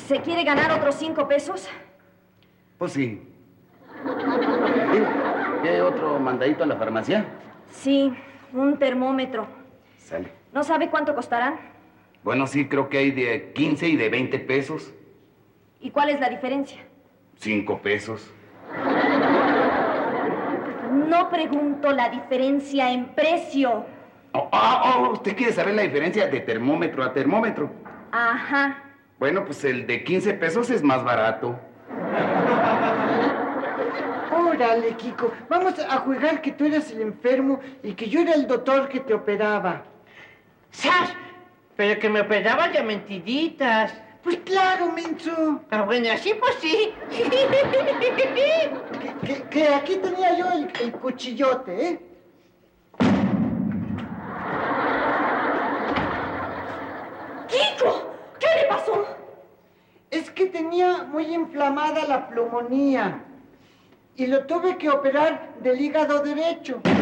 ¿Se quiere ganar otros 5 pesos? Pues sí. ¿Qué otro mandadito a la farmacia? Sí, un termómetro. Sale. ¿No sabe cuánto costarán? Bueno, sí, creo que hay de 15 y de 20 pesos. ¿Y cuál es la diferencia? 5 pesos. No pregunto la diferencia en precio. ¿Usted quiere saber la diferencia de termómetro a termómetro? Ajá. Bueno, pues el de 15 pesos es más barato. Órale, Kiko, vamos a jugar que tú eras el enfermo y que yo era el doctor que te operaba. ¡Sas! Pero que me operaba ya mentiditas. Pues claro, menso. Ah, bueno, así pues sí. Que aquí tenía yo el cuchillote, ¿eh? ¡Kiko! ¿Qué le pasó? Es que tenía muy inflamada la pulmonía y lo tuve que operar del hígado derecho.